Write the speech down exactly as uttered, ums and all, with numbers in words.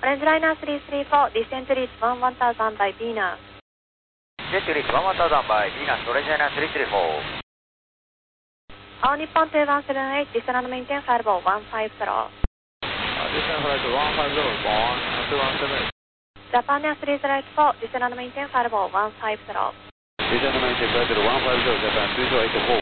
Orange Liner three three four, descent to reach one one thousand by Venus. Descent to reach one one thousand by Venus, Orange Liner three three four. All Nippon two one seven eight, descend and maintain flight level one five zero. Descent flight one five zero, two one seven eight. Japan Air three zero eight four, descend and maintain flight level one five zero. Descent and maintain flight level one five zero, Japan three zero eight four.